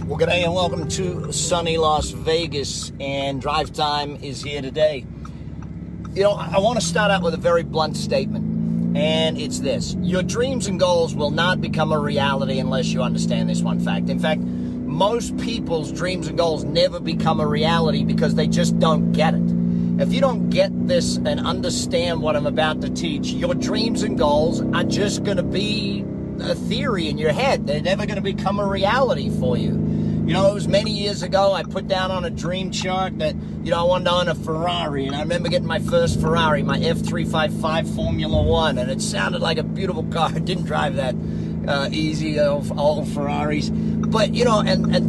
Well, good day and welcome to sunny Las Vegas, and Drive Time is here today. You know, I want to start out with a very blunt statement, and it's this. Your dreams and goals will not become a reality unless you understand this one fact. In fact, most people's dreams and goals never become a reality because they just don't get it. If you don't get this and understand what I'm about to teach, your dreams and goals are just going to be a theory in your head. They're never going to become a reality for you. You know, it was many years ago, I put down on a dream chart that, you know, I wanted to own a Ferrari. And I remember getting my first Ferrari, my F355 Formula One. And it sounded like a beautiful car. I didn't drive that easy, old Ferraris. But, you know, and